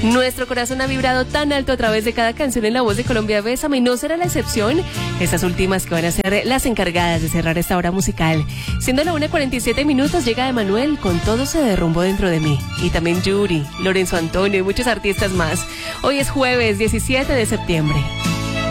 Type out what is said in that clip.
Nuestro corazón ha vibrado tan alto a través de cada canción en La Voz de Colombia. Bésame, y no será la excepción estas últimas que van a ser las encargadas de cerrar esta hora musical. Siendo la 1:47, llega Emanuel con Todo se derrumbó dentro de mí. Y también Yuri, Lorenzo Antonio y muchos artistas más. Hoy es jueves 17 de septiembre.